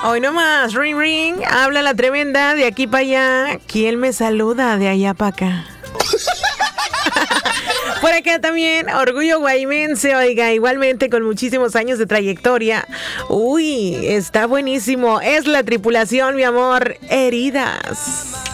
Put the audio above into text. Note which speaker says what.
Speaker 1: Hoy nomás, ring ring, habla la tremenda de aquí para allá. ¿Quién me saluda de allá para acá? Por acá también, Orgullo Guaymense, oiga, igualmente con muchísimos años de trayectoria. Uy, está buenísimo. Es la tripulación, mi amor, Heridas.